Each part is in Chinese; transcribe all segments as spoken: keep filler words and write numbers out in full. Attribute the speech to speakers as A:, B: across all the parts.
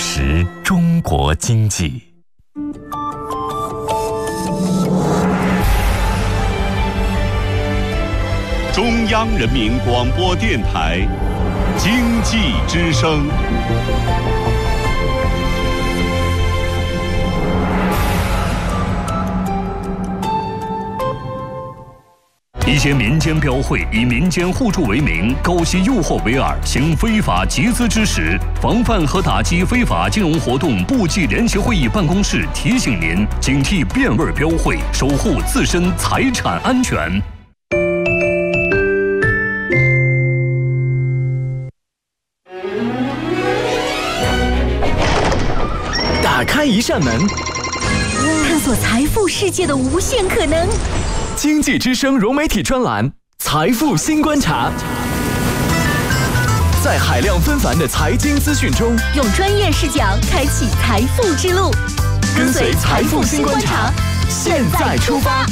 A: 识中国经济。
B: 中央人民广播电台经济之声。
C: 一些民间标会以民间互助为名，勾起诱惑为饵，行非法集资之时，防范和打击非法金融活动部际联席会议办公室提醒您：警惕变味标会，守护自身财产安全。
D: 打开一扇门，
E: 探索财富世界的无限可能。
D: 经济之声融媒体专栏《财富新观察》，在海量纷繁的财经资讯中，
E: 用专业视角开启财富之路。
D: 跟随财富新观察，现在出发。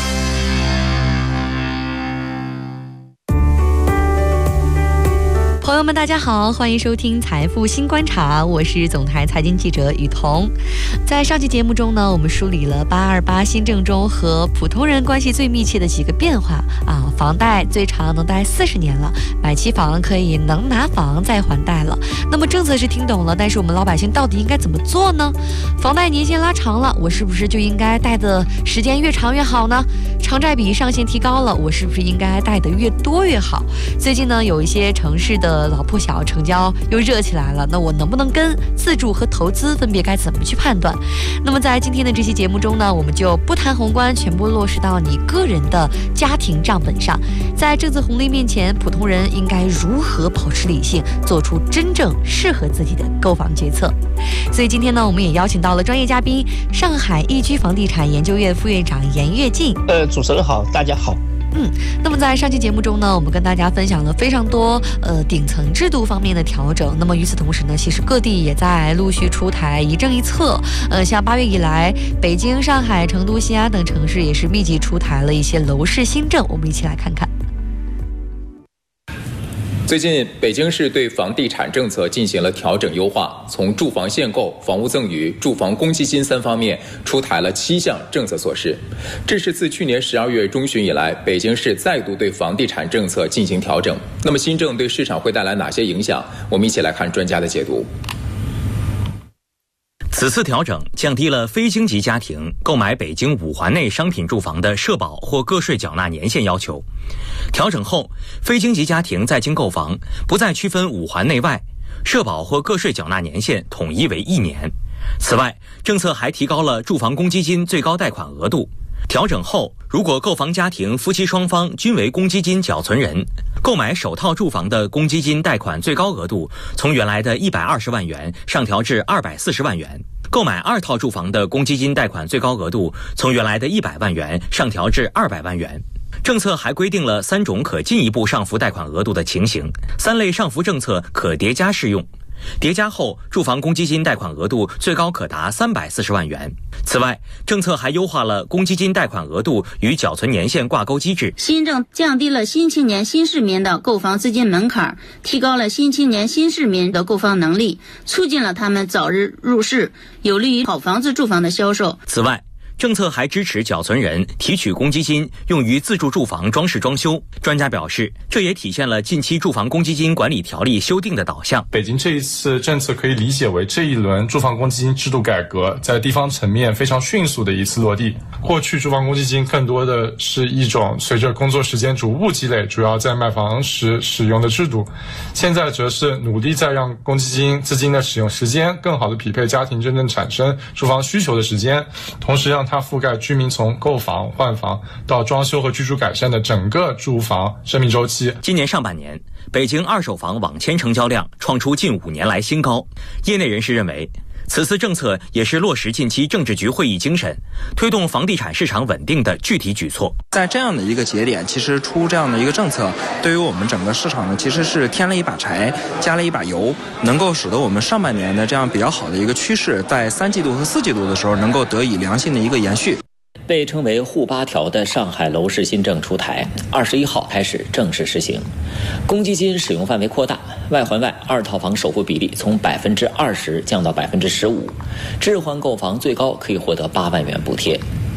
F: 朋友们，大家好，欢迎收听财富新观察，我是总台财经记者雨桐。在上期节目中呢，我们梳理了八二八新政中和普通人关系最密切的几个变化啊，房贷最长能贷四十年了，买期房可以能拿房再还贷了。那么政策是听懂了，但是我们老百姓到底应该怎么做呢？房贷年限拉长了，我是不是就应该贷的时间越长越好呢？偿债比上限提高了，我是不是应该贷的越多越好？最近呢，有一些城市的老破小成交又热起来了，那我能不能跟自住和投资分别该怎么去判断？那么在今天的这期节目中呢，我们就不谈宏观，全部落实到你个人的家庭账本上。在政策红利面前，普通人应该如何保持理性，做出真正适合自己的购房决策？所以今天呢，我们也邀请到了专业嘉宾，上海易居房地产研究院副院长严跃进。
G: 呃，主持人好，大家好。
F: 嗯，那么在上期节目中呢，我们跟大家分享了非常多呃顶层制度方面的调整。那么与此同时呢，其实各地也在陆续出台一政一策。呃，像八月以来，北京、上海、成都、西安等城市也是密集出台了一些楼市新政。我们一起来看看。
H: 最近，北京市对房地产政策进行了调整优化，从住房限购、房屋赠与、住房公积金三方面出台了七项政策措施。这是自去年十二月中旬以来，北京市再度对房地产政策进行调整。那么，新政对市场会带来哪些影响？我们一起来看专家的解读。
I: 此次调整降低了非京籍家庭购买北京五环内商品住房的社保或个税缴纳年限要求。调整后，非京籍家庭在京购房不再区分五环内外，社保或个税缴纳年限统一为一年。此外，政策还提高了住房公积金最高贷款额度。调整后，如果购房家庭夫妻双方均为公积金缴存人，购买首套住房的公积金贷款最高额度从原来的一百二十万元上调至二百四十万元。购买二套住房的公积金贷款最高额度从原来的一百万元上调至二百万元。政策还规定了三种可进一步上浮贷款额度的情形，三类上浮政策可叠加适用。叠加后，住房公积金贷款额度最高可达三百四十万元。此外，政策还优化了公积金贷款额度与缴存年限挂钩机制。
J: 新政降低了新青年新市民的购房资金门槛，提高了新青年新市民的购房能力，促进了他们早日入市，有利于好房子住房的销售。
I: 此外，政策还支持缴存人提取公积金用于自住住房装饰装修。专家表示，这也体现了近期住房公积金管理条例修订的导向。
K: 北京这一次政策可以理解为这一轮住房公积金制度改革在地方层面非常迅速的一次落地。过去住房公积金更多的是一种随着工作时间逐步积累，主要在买房时使用的制度，现在则是努力在让公积金资金的使用时间更好的匹配家庭真正产生住房需求的时间，同时让它覆盖居民从购房、换房到装修和居住改善的整个住房生命周期。
I: 今年上半年，北京二手房网签成交量创出近五年来新高。业内人士认为，此次政策也是落实近期政治局会议精神，推动房地产市场稳定的具体举措。
L: 在这样的一个节点，其实出这样的一个政策，对于我们整个市场呢，其实是添了一把柴，加了一把油，能够使得我们上半年的这样比较好的一个趋势，在三季度和四季度的时候能够得以良性的一个延续。
M: 被称为沪八条的上海楼市新政出台，二十一号开始正式实行，公积金使用范围扩大， 外环外二套房首付比例从百分之二十降到百分之十五，置换购房最高可以获得八万元补贴。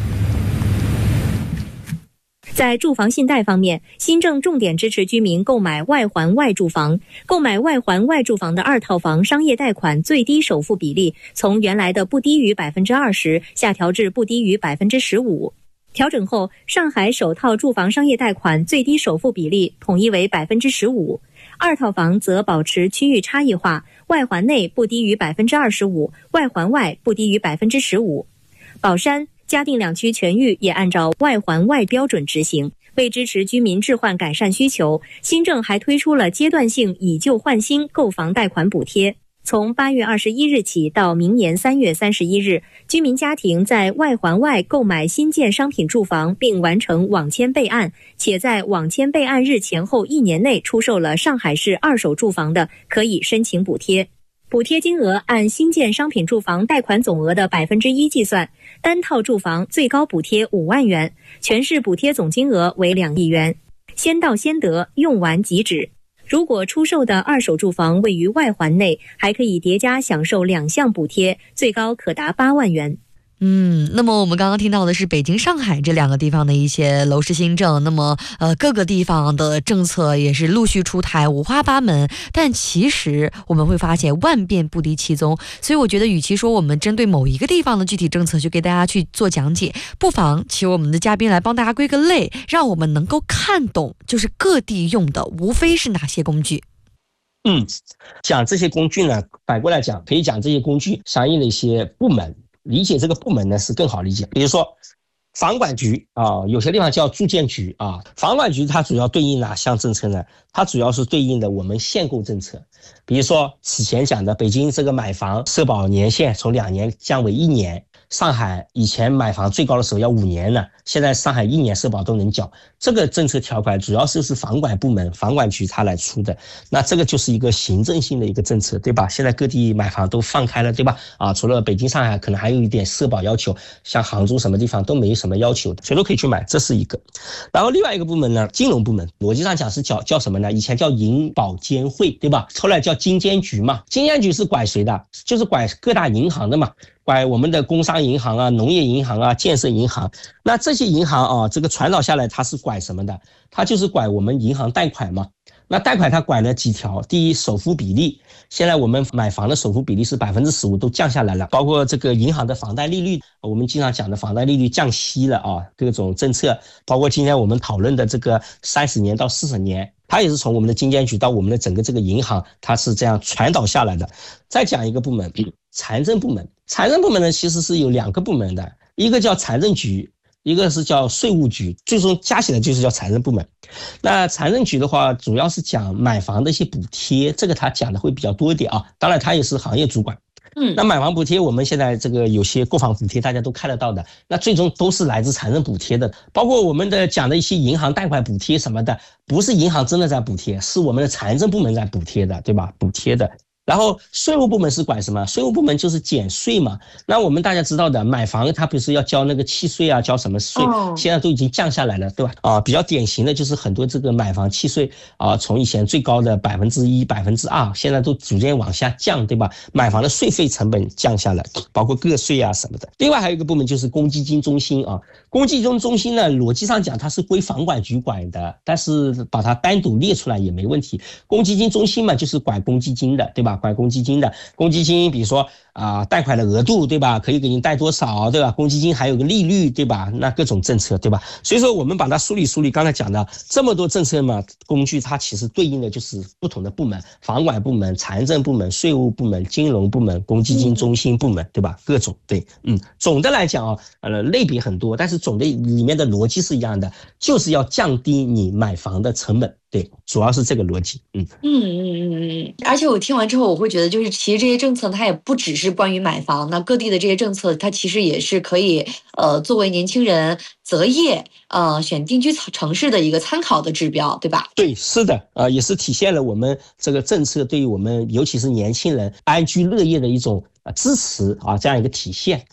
N: 在住房信贷方面，新政重点支持居民购买外环外住房。购买外环外住房的二套房商业贷款最低首付比例从原来的不低于百分之二十下调至不低于百分之十五。调整后，上海首套住房商业贷款最低首付比例统一为百分之十五，二套房则保持区域差异化，外环内不低于百分之二十五，外环外不低于百分之十五。宝山、嘉定两区全域也按照外环外标准执行。为支持居民置换改善需求，新政还推出了阶段性以旧换新购房贷款补贴。从八月二十一日起到明年三月三十一日，居民家庭在外环外购买新建商品住房并完成网签备案，且在网签备案日前后一年内出售了上海市二手住房的，可以申请补贴。补贴金额按新建商品住房贷款总额的百分之一计算，单套住房最高补贴五万元，全市补贴总金额为两亿元。先到先得，用完即止。如果出售的二手住房位于外环内，还可以叠加享受两项补贴，最高可达八万元。
F: 嗯，那么我们刚刚听到的是北京、上海这两个地方的一些楼市新政，那么呃各个地方的政策也是陆续出台，五花八门，但其实我们会发现万变不离其宗，所以我觉得与其说我们针对某一个地方的具体政策去给大家去做讲解，不妨请我们的嘉宾来帮大家归个类，让我们能够看懂就是各地用的无非是哪些工具。
G: 嗯，讲这些工具呢，反过来讲可以讲这些工具相应的一些部门，理解这个部门呢是更好理解。比如说房管局啊，有些地方叫住建局啊。房管局它主要对应哪项政策呢？它主要是对应的我们限购政策。比如说此前讲的北京这个买房社保年限从两年降为一年，上海以前买房最高的时候要五年呢，现在上海一年社保都能缴。这个政策条款主要是是房管部门房管局它来出的，那这个就是一个行政性的一个政策，对吧？现在各地买房都放开了，对吧？啊，除了北京、上海可能还有一点社保要求，像杭州什么地方都没什么要求的，谁都可以去买，这是一个。然后另外一个部门呢，金融部门，逻辑上讲是叫叫什么呢？以前叫银保监会，对吧？后来叫金监局嘛。金监局是管谁的？就是管各大银行的嘛。管我们的工商银行啊、农业银行啊、建设银行。那这些银行啊，这个传导下来它是管什么的？它就是管我们银行贷款嘛。那贷款它管了几条？第一，首付比例，现在我们买房的首付比例是百分之十五都降下来了，包括这个银行的房贷利率，我们经常讲的房贷利率降息了啊，各种政策，包括今天我们讨论的这个三十年到四十年，它也是从我们的金监局到我们的整个这个银行，它是这样传导下来的。再讲一个部门，财政部门。财政部门呢，其实是有两个部门的，一个叫财政局，一个是叫税务局，最终加起来就是叫财政部门。那财政局的话，主要是讲买房的一些补贴，这个他讲的会比较多一点啊。当然，他也是行业主管。嗯，那买房补贴，我们现在这个有些购房补贴大家都看得到的，那最终都是来自财政补贴的，包括我们的讲的一些银行贷款补贴什么的，不是银行真的在补贴，是我们的财政部门在补贴的，对吧？补贴的。然后税务部门是管什么？税务部门就是减税嘛。那我们大家知道的，买房它不是要交那个契税啊，交什么税，现在都已经降下来了，对吧？啊，比较典型的就是很多这个买房契税啊，从以前最高的百分之一、百分之二，现在都逐渐往下降，对吧？买房的税费成本降下来，包括个税啊什么的。另外还有一个部门就是公积金中心啊，公积金中心呢，逻辑上讲它是归房管局管的，但是把它单独列出来也没问题。公积金中心嘛，就是管公积金的，对吧？管公积金的，公积金比如说啊、呃，贷款的额度，对吧？可以给你贷多少，对吧？公积金还有个利率，对吧？那各种政策，对吧？所以说我们把它梳理梳理，刚才讲的这么多政策嘛，工具它其实对应的就是不同的部门，房管部门、财政部门、税务部门、金融部门、公积金中心部门，对吧？各种，对，嗯，总的来讲啊，呃，类别很多，但是总的里面的逻辑是一样的，就是要降低你买房的成本。对，主要是这个逻辑。嗯
F: 嗯嗯嗯，而且我听完之后，我会觉得，就是其实这些政策它也不只是关于买房，那各地的这些政策，它其实也是可以呃作为年轻人择业呃选定居城市的一个参考的指标，对吧？
G: 对，是的，呃，也是体现了我们这个政策对于我们尤其是年轻人安居乐业的一种支持啊，这样一个体现。对。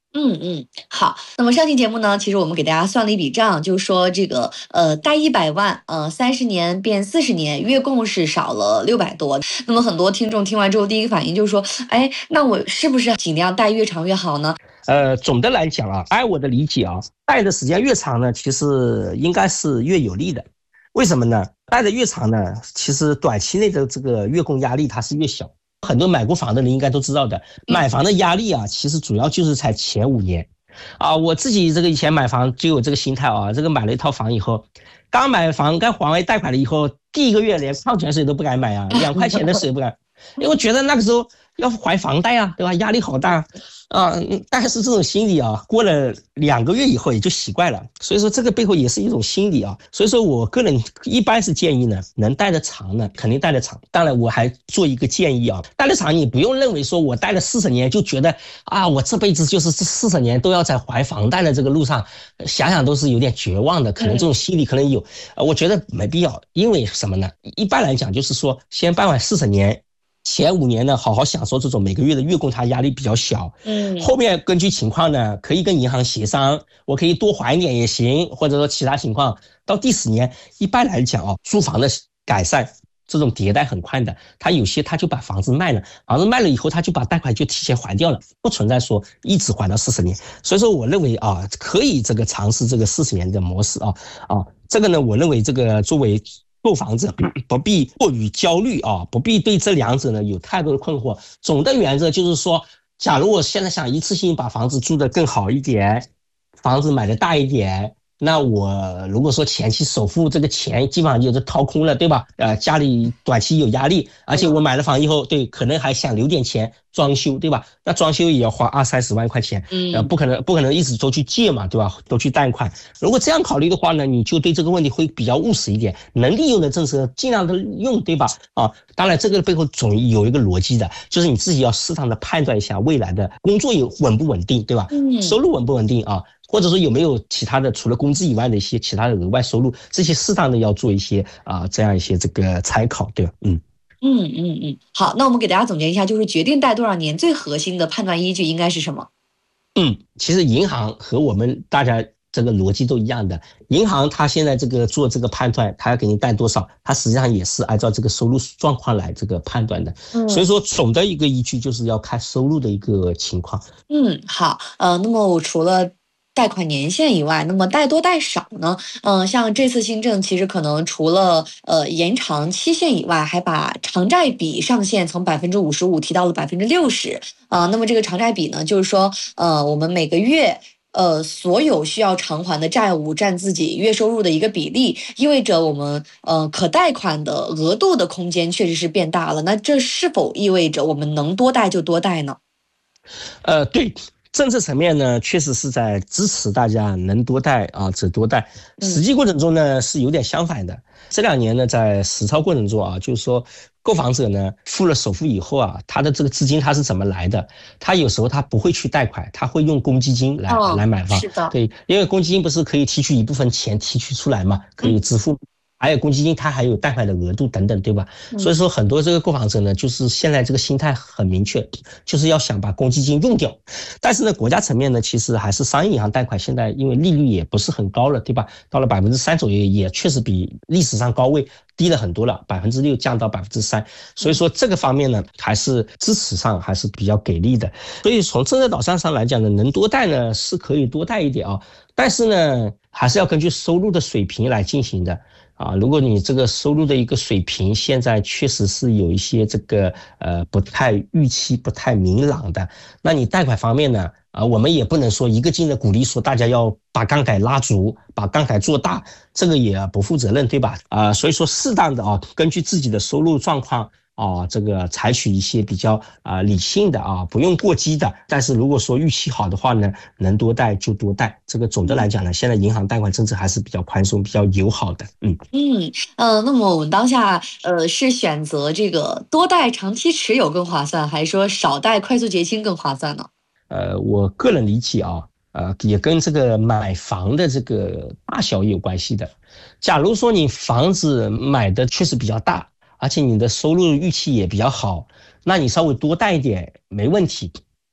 F: 嗯嗯，好。那么上期节目呢，其实我们给大家算了一笔账，就是说这个呃贷一百万，呃三十年变四十年，月供是少了六百多。那么很多听众听完之后，第一个反应就是说，哎，那我是不是尽量贷越长越好呢？
G: 呃，总的来讲啊，按我的理解啊，贷的时间越长呢，其实应该是越有利的。为什么呢？贷的越长呢，其实短期内的这个月供压力它是越小。很多买过房的人应该都知道的，买房的压力啊，其实主要就是在前五年啊。我自己这个以前买房就有这个心态啊，这个买了一套房以后，刚买房刚还完贷款了以后，第一个月连矿泉水都不敢买啊，两块钱的水不敢，因为我觉得那个时候要还房贷啊，对吧？压力好大啊。但是这种心理啊，过了两个月以后也就习惯了。所以说这个背后也是一种心理啊。所以说我个人一般是建议呢，能贷得长呢，肯定贷得长。当然我还做一个建议啊，贷得长你不用认为说我贷了四十年就觉得啊，我这辈子就是这四十年都要在还房贷的这个路上，想想都是有点绝望的。可能这种心理可能有，我觉得没必要。因为什么呢？一般来讲就是说，先办完四十年。前五年呢，好好享受这种每个月的月供，它压力比较小。嗯，后面根据情况呢，可以跟银行协商，我可以多还一点也行，或者说其他情况。到第十年，一般来讲啊，租房的改善这种迭代很快的，他有些他就把房子卖了，房子卖了以后，他就把贷款就提前还掉了，不存在说一直还到四十年。所以说，我认为啊，可以这个尝试这个四十年的模式啊啊，这个呢，我认为这个作为购房者不必过于焦虑啊，不必对这两者呢有太多的困惑。总的原则就是说，假如我现在想一次性把房子住得更好一点，房子买得大一点，那我如果说前期首付这个钱基本上就是掏空了，对吧？呃，家里短期有压力，而且我买了房以后，对，可能还想留点钱装修，对吧？那装修也要花二三十万块钱，呃，不可能不可能一直都去借嘛，对吧？都去贷款。如果这样考虑的话呢，你就对这个问题会比较务实一点，能利用的政策尽量的用，对吧？啊，当然这个背后总有一个逻辑的，就是你自己要适当的判断一下未来的工作有稳不稳定，对吧？收入稳不稳定啊？或者说有没有其他的除了工资以外的一些其他的额外收入，这些适当的要做一些啊、呃、这样一些这个参考，对吧？嗯
F: 嗯嗯嗯，好，那我们给大家总结一下，就是决定贷多少年最核心的判断依据应该是什么？
G: 嗯，其实银行和我们大家这个逻辑都一样的，银行它现在这个做这个判断，它要给你贷多少，它实际上也是按照这个收入状况来这个判断的。嗯，所以说总的一个依据就是要看收入的一个情况。
F: 嗯，好，呃，那么我除了贷款年限以外，那么贷多贷少呢？嗯、呃，像这次新政，其实可能除了呃延长期限以外，还把偿债比上限从百分之五十五提到了百分之六十。啊，那么这个偿债比呢，就是说，呃，我们每个月呃所有需要偿还的债务占自己月收入的一个比例，意味着我们呃可贷款的额度的空间确实是变大了。那这是否意味着我们能多贷就多贷呢？
G: 呃，对。政策层面呢，确实是在支持大家能多贷啊则多贷。实际过程中呢，是有点相反的。这两年呢，在实操过程中啊，就是说购房者呢付了首付以后啊，他的这个资金他是怎么来的？他有时候他不会去贷款，他会用公积金来、哦、来买房。是的，对，因为公积金不是可以提取一部分钱提取出来嘛，可以支付。嗯，还有公积金，它还有贷款的额度等等，对吧？所以说很多这个购房者呢，就是现在这个心态很明确，就是要想把公积金用掉。但是呢，国家层面呢，其实还是商业银行贷款现在因为利率也不是很高了，对吧？到了百分之三左右，也确实比历史上高位低了很多了，百分之六降到百分之三。所以说这个方面呢，还是支持上还是比较给力的。所以从政策导向上来讲呢，能多贷呢是可以多贷一点啊，但是呢，还是要根据收入的水平来进行的。啊，如果你这个收入的一个水平现在确实是有一些这个呃不太预期不太明朗的，那你贷款方面呢，啊，我们也不能说一个劲的鼓励说大家要把杠杆拉足，把杠杆做大，这个也不负责任，对吧？啊，所以说适当的啊，根据自己的收入状况。啊，这个采取一些比较啊、呃、理性的啊，不用过激的。但是如果说预期好的话呢，能多贷就多贷。这个总的来讲呢，现在银行贷款政策还是比较宽松、比较友好的。嗯
F: 嗯呃，那么我们当下呃是选择这个多贷长期持有更划算，还是说少贷快速结清更划算呢？
G: 呃，我个人理解啊，呃，也跟这个买房的这个大小有关系的。假如说你房子买的确实比较大。而且你的收入预期也比较好，那你稍微多贷一点没问题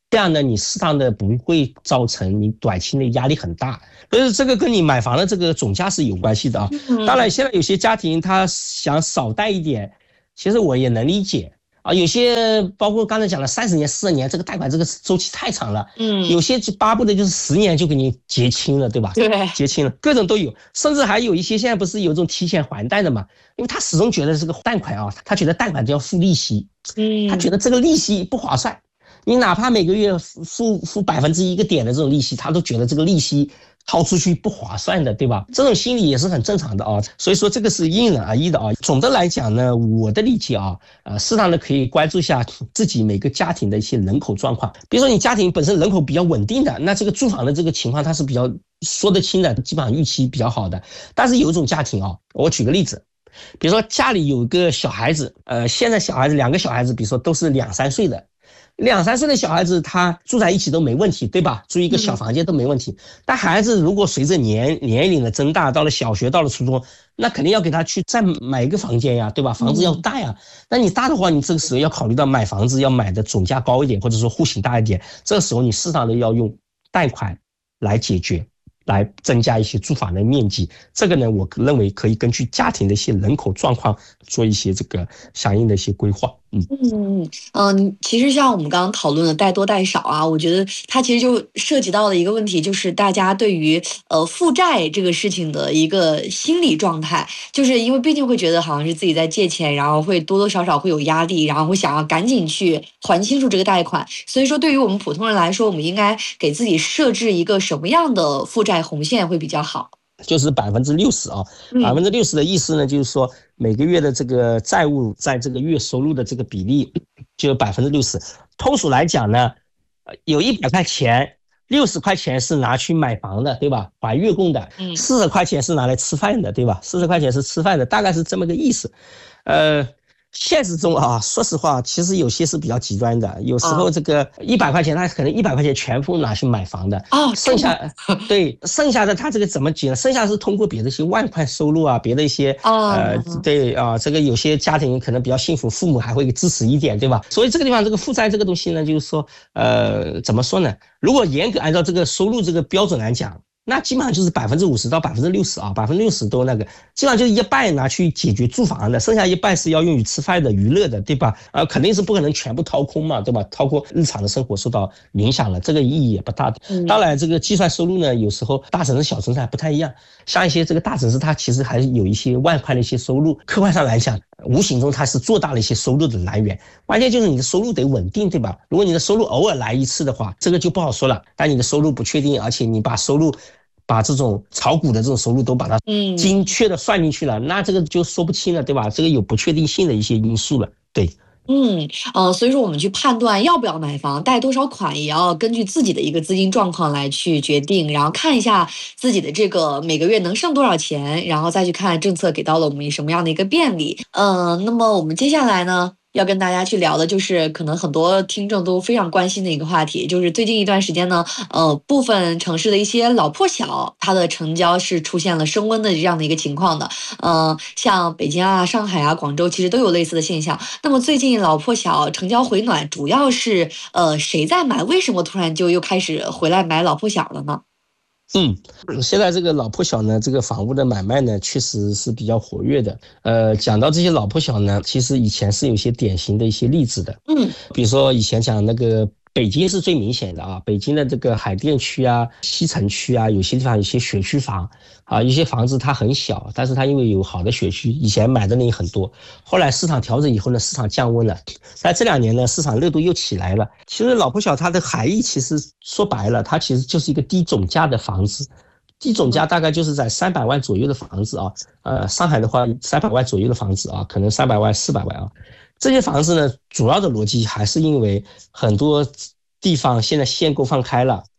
G: 这样呢，你适当的不会造成你短期内压力很大，所以这个跟你买房的这个总价是有关系的啊。当然，现在有些家庭他想少贷一点，其实我也能理解啊。有些包括刚才讲的三十年、四十年，这个贷款这个周期太长了，嗯，有些就巴不得就是十年就给你结清了，对吧？对，结清了，各种都有，甚至还有一些现在不是有种提前还贷的嘛？因为他始终觉得这个贷款啊，他觉得贷款就要付利息，嗯，他觉得这个利息不划算。你哪怕每个月付付百分之一个点的这种利息，他都觉得这个利息掏出去不划算的，对吧？这种心理也是很正常的啊。所以说这个是因人而异的啊。总的来讲呢，我的理解啊，呃，适当的可以关注一下自己每个家庭的一些人口状况。比如说你家庭本身人口比较稳定的，那这个住房的这个情况它是比较说得清的，基本上预期比较好的。但是有一种家庭啊，我举个例子。比如说家里有个小孩子，呃，现在小孩子两个小孩子，比如说都是两三岁的。两三岁的小孩子他住在一起都没问题，对吧？住一个小房间都没问题。但孩子如果随着年年龄的增大，到了小学，到了初中，那肯定要给他去再买一个房间呀，对吧？房子要大呀。那你大的话，你这个时候要考虑到买房子要买的总价高一点，或者说户型大一点。这个时候你适当的要用贷款来解决，来增加一些住房的面积。这个呢，我认为可以根据家庭的一些人口状况做一些这个相应的一些规划。嗯
F: 嗯嗯，其实像我们刚刚讨论的贷多贷少啊，我觉得它其实就涉及到的一个问题，就是大家对于呃负债这个事情的一个心理状态，就是因为毕竟会觉得好像是自己在借钱，然后会多多少少会有压力，然后会想要赶紧去还清楚这个贷款。所以说，对于我们普通人来说，我们应该给自己设置一个什么样的负债红线会比较好？
G: 就是百分之六十啊，百分之六十的意思呢，就是说每个月的这个债务在这个月收入的这个比例就有百分之六十。通俗来讲呢，有一百块钱，六十块钱是拿去买房的，对吧？还月供的，四十块钱是拿来吃饭的，对吧？四十块钱是吃饭的，大概是这么个意思。呃。现实中啊，说实话，其实有些是比较极端的。有时候这个一百块钱，他可能一百块钱全部拿去买房的，哦，剩下对剩下的他这个怎么解呢？剩下是通过别的一些外快收入啊，别的一些呃，对啊，这个有些家庭可能比较幸福，父母还会支持一点，对吧？所以这个地方这个负债这个东西呢，就是说呃，怎么说呢？如果严格按照这个收入这个标准来讲，那基本上就是百分之五十到百分之六十啊，百分之六十都那个，基本上就是一半拿去解决住房的，剩下一半是要用于吃饭的、娱乐的，对吧？呃，肯定是不可能全部掏空嘛，对吧？掏空日常的生活受到影响了，这个意义也不大的。当然，这个计算收入呢，有时候大城市、小城市还不太一样。像一些这个大城市，它其实还是有一些外快的一些收入，客观上来讲，无形中它是做大了一些收入的来源。关键就是你的收入得稳定，对吧？如果你的收入偶尔来一次的话，这个就不好说了。但你的收入不确定，而且你把收入把这种炒股的这种收入都把它精确的算进去了，那这个就说不清了，对吧？这个有不确定性的一些因素了，对。
F: 嗯呃，所以说我们去判断要不要买房，贷多少款，也要根据自己的一个资金状况来去决定，然后看一下自己的这个每个月能剩多少钱，然后再去看政策给到了我们什么样的一个便利。嗯、呃，那么我们接下来呢，要跟大家去聊的就是可能很多听众都非常关心的一个话题，就是最近一段时间呢，呃，部分城市的一些老破小，它的成交是出现了升温的这样的一个情况的。呃，像北京啊、上海啊、广州其实都有类似的现象。那么最近老破小成交回暖，主要是呃谁在买？为什么突然就又开始回来买老破小了呢？
G: 嗯，现在这个老破小呢，这个房屋的买卖呢，确实是比较活跃的。呃，讲到这些老破小呢，其实以前是有些典型的一些例子的。嗯，比如说以前讲那个北京是最明显的啊，北京的这个海淀区啊、西城区啊，有些地方有些学区房啊，有些房子它很小，但是它因为有好的学区，以前买的人也很多。后来市场调整以后呢，市场降温了，在这两年呢，市场热度又起来了。其实老破小它的含义其实说白了，它其实就是一个低总价的房子。低总价大概就是在三百万左右的房子啊，呃，上海的话三百万左右的房子啊，可能三百万、四百万啊。这些房子呢，主要的逻辑还是因为很多地方现在限购放开了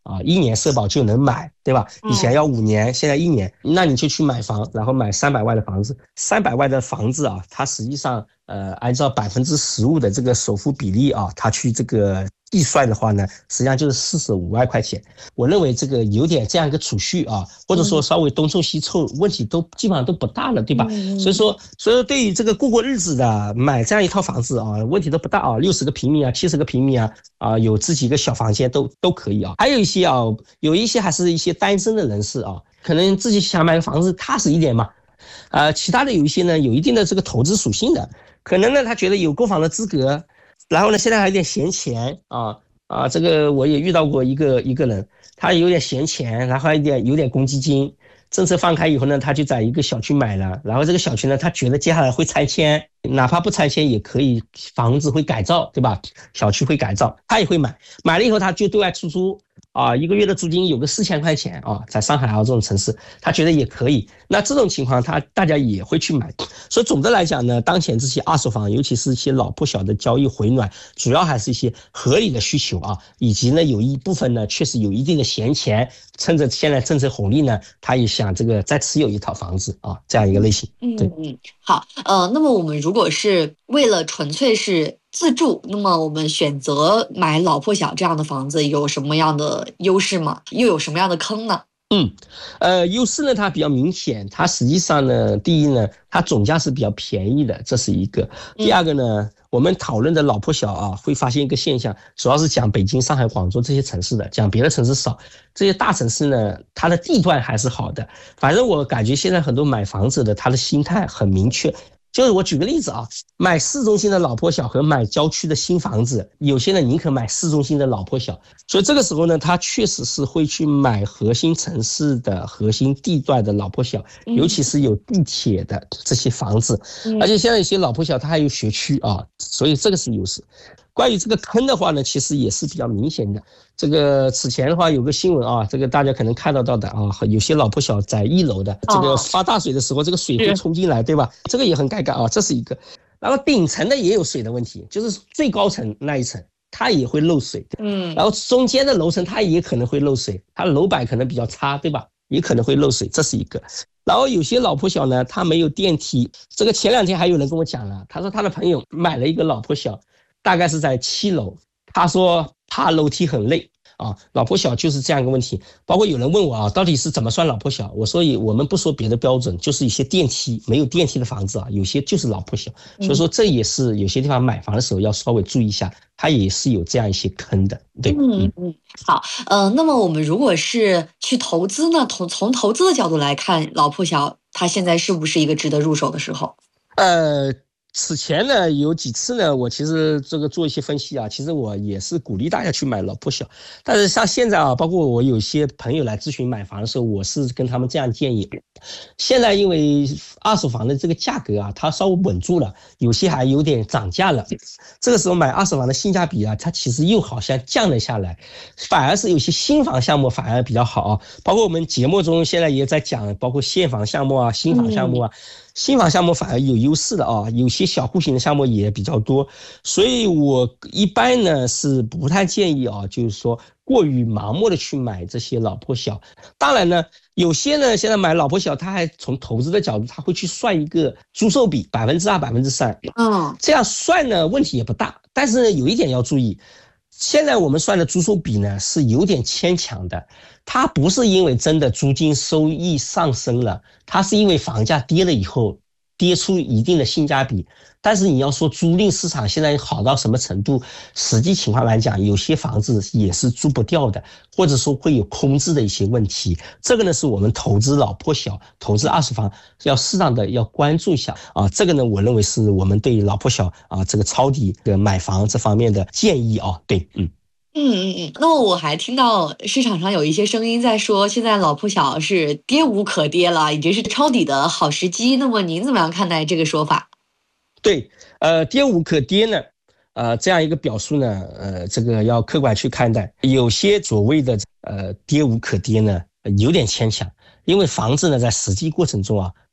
G: 啊，一年社保就能买，对吧？以前要五年，现在一年，那你就去买房，然后买三百万的房子，三百万的房子啊，它实际上呃按照百分之十五的这个首付比例啊，它去这个计算的话呢，实际上就是四十五万块钱。我认为这个有点这样一个储蓄啊，或者说稍微东凑西凑，问题都基本上都不大了，对吧？嗯、所以说，所以说对于这个过过日子的买这样一套房子啊，问题都不大啊，六十个平米啊，七十个平米啊，啊有自己一个小房间都都可以啊。还有一些啊，有一些还是一些单身的人士啊，可能自己想买个房子踏实一点嘛。呃，其他的有一些呢，有一定的这个投资属性的，可能呢他觉得有购房的资格，然后呢现在还有点闲钱啊啊，这个我也遇到过一个一个人，他有点闲钱，然后还有点有点公积金，政策放开以后呢，他就在一个小区买了，然后这个小区呢，他觉得接下来会拆迁，哪怕不拆迁也可以，房子会改造，对吧？小区会改造，他也会买，买了以后他就对外出租。啊，一个月的租金有个四千块钱啊，在上海啊这种城市，他觉得也可以。那这种情况，他大家也会去买。所以总的来讲呢，当前这些二手房，尤其是一些老破小的交易回暖，主要还是一些合理的需求啊，以及呢有一部分呢确实有一定的闲钱，趁着现在政策红利呢，他也想这个再持有一套房子啊，这样一个类型。对，
F: 嗯，好，呃，那么我们如果是为了纯粹是自住，那么我们选择买老破小这样的房子有什么样的优势吗？又有什么样的坑呢？
G: 嗯，呃，优势呢，它比较明显，它实际上呢，第一呢，它总价是比较便宜的，这是一个。第二个呢，我们讨论的老破小啊，会发现一个现象，主要是讲北京、上海、广州这些城市的，讲别的城市少。这些大城市呢，它的地段还是好的。反正我感觉现在很多买房子的，他的心态很明确。就是我举个例子啊，买市中心的老破小和买郊区的新房子，有些人宁可买市中心的老破小，所以这个时候呢，他确实是会去买核心城市的核心地段的老破小，尤其是有地铁的这些房子，而且现在有些老破小它还有学区啊，所以这个是优势。关于这个坑的话呢，其实也是比较明显的。这个此前的话有个新闻啊，这个大家可能看到到的啊，有些老破小在一楼的，这个发大水的时候，这个水会冲进来，对吧？这个也很尴尬啊，这是一个。然后顶层的也有水的问题，就是最高层那一层它也会漏水，嗯，然后中间的楼层它也可能会漏水，它楼板可能比较差，对吧？也可能会漏水，这是一个。然后有些老破小呢，它没有电梯，这个前两天还有人跟我讲了，他说他的朋友买了一个老破小。大概是在七楼，他说爬楼梯很累啊，老破小就是这样一个问题。包括有人问我啊，到底是怎么算老破小？我说我们不说别的标准，就是一些电梯没有电梯的房子啊，有些就是老破小。所以说这也是有些地方买房的时候要稍微注意一下，它也是有这样一些坑的。对，
F: 嗯嗯，好，呃，那么我们如果是去投资呢，从从投资的角度来看，老破小它现在是不是一个值得入手的时候？
G: 呃。此前呢有几次呢，我其实这个做一些分析啊，其实我也是鼓励大家去买老破小，但是像现在啊，包括我有些朋友来咨询买房的时候，我是跟他们这样建议。现在因为二手房的这个价格啊，它稍微稳住了，有些还有点涨价了，这个时候买二手房的性价比啊，它其实又好像降了下来，反而是有些新房项目反而比较好啊，包括我们节目中现在也在讲，包括现房项目啊、新房项目啊。嗯，新房项目反而有优势的啊，有些小户型的项目也比较多，所以我一般呢是不太建议啊，就是说过于盲目的去买这些老破小。当然呢，有些呢现在买老破小，他还从投资的角度，他会去算一个租售比百分之二、百分之三，嗯，这样算呢问题也不大，但是呢有一点要注意。现在我们算的租售比呢是有点牵强的，它不是因为真的租金收益上升了，它是因为房价跌了以后跌出一定的性价比。但是你要说租赁市场现在好到什么程度，实际情况来讲，有些房子也是租不掉的，或者说会有空置的一些问题。这个呢是我们投资老破小、投资二手房要适当的要关注一下啊。这个呢，我认为是我们对老破小啊这个抄底的买房这方面的建议啊。对，嗯。
F: 嗯嗯嗯，那么我还听到市场上有一些声音在说，现在老破小是跌无可跌了，已经是抄底的好时机。那么您怎么样看待这个说法？
G: 对，呃，跌无可跌呢，呃，这样一个表述呢，呃，这个要客观去看待。有些所谓的呃跌无可跌呢，有点牵强，因为房子呢在实际过程中啊，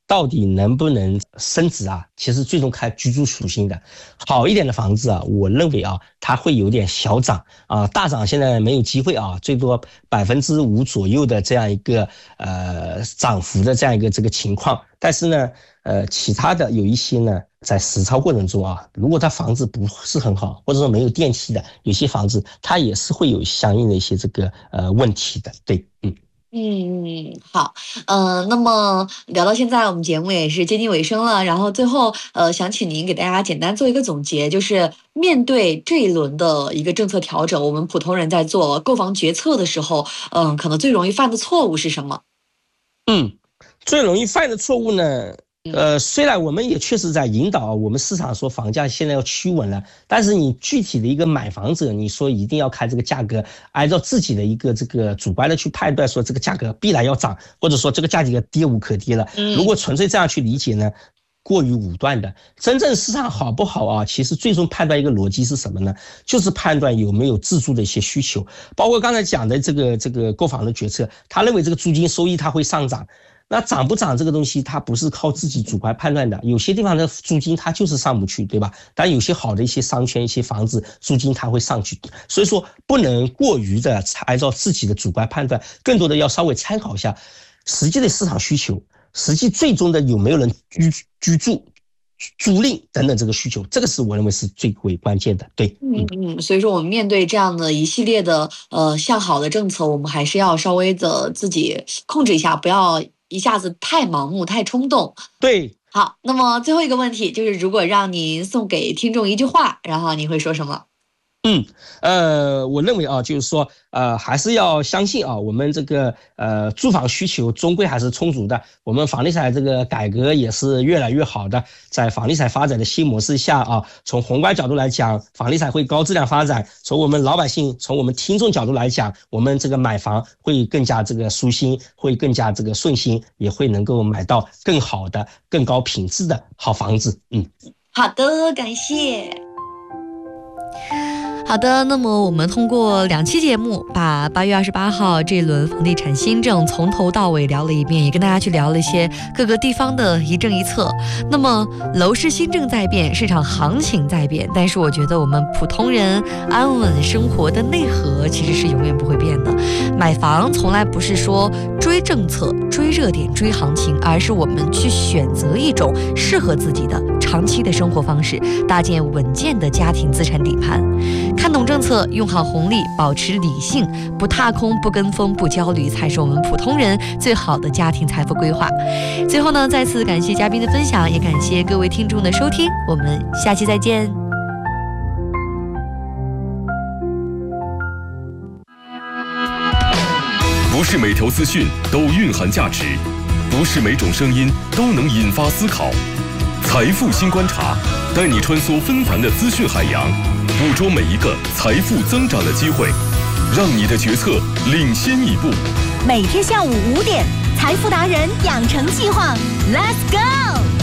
G: 到底能不能升值啊？其实最终看居住属性的。好一点的房子啊，我认为啊，它会有点小涨啊，大涨现在没有机会啊，最多百分之五左右的这样一个呃涨幅的这样一个这个情况。但是呢，呃，其他的有一些呢，在实操过程中啊，如果它房子不是很好，或者说没有电梯的，有些房子它也是会有相应的一些这个呃问题的。对，嗯。
F: 嗯，好，嗯、呃，那么聊到现在，我们节目也是接近尾声了。然后最后，呃，想请您给大家简单做一个总结，就是面对这一轮的一个政策调整，我们普通人在做购房决策的时候，嗯、呃，可能最容易犯的错误是什么？
G: 嗯，最容易犯的错误呢？呃，虽然我们也确实在引导我们市场说房价现在要趋稳了，但是你具体的一个买房者，你说一定要看这个价格，按照自己的一个这个主观的去判断，说这个价格必然要涨，或者说这个价格跌无可跌了。如果纯粹这样去理解呢，过于武断的。真正市场好不好啊？其实最终判断一个逻辑是什么呢？就是判断有没有自住的一些需求，包括刚才讲的这个这个购房的决策，他认为这个租金收益它会上涨。那涨不涨这个东西，它不是靠自己主观判断的。有些地方的租金它就是上不去，对吧？但有些好的一些商圈、一些房子，租金它会上去。所以说，不能过于的按照自己的主观判断，更多的要稍微参考一下实际的市场需求，实际最终的有没有人居居住、租赁等等这个需求，这个是我认为是最为关键的。对，
F: 嗯嗯，所以说我们面对这样的一系列的呃向好的政策，我们还是要稍微的自己控制一下，不要一下子太盲目、太冲动。
G: 对，
F: 好，那么最后一个问题就是，如果让您送给听众一句话，然后你会说什么？
G: 嗯，呃，我认为啊，就是说，呃，还是要相信啊，我们这个呃住房需求终归还是充足的。我们房地产这个改革也是越来越好的，在房地产发展的新模式下啊，从宏观角度来讲，房地产会高质量发展；从我们老百姓、从我们听众角度来讲，我们这个买房会更加这个舒心，会更加这个顺心，也会能够买到更好的、更高品质的好房子。嗯，
F: 好的，感谢。好的，那么我们通过两期节目，把八月二十八号这轮房地产新政从头到尾聊了一遍，也跟大家去聊了一些各个地方的一政一策。那么楼市新政在变，市场行情在变，但是我觉得我们普通人安稳生活的内核其实是永远不会变的。买房从来不是说追政策、追热点、追行情，而是我们去选择一种适合自己的长期的生活方式，搭建稳健的家庭资产底盘。看懂政策，用好红利，保持理性，不踏空，不跟风，不焦虑，才是我们普通人最好的家庭财富规划。最后呢，再次感谢嘉宾的分享，也感谢各位听众的收听，我们下期再见。
C: 不是每条资讯都蕴含价值，不是每种声音都能引发思考。财富新观察，带你穿梭纷繁的资讯海洋，捕捉每一个财富增长的机会，让你的决策领先一步。
E: 每天下午五点，财富达人养成计划 ，Let's go！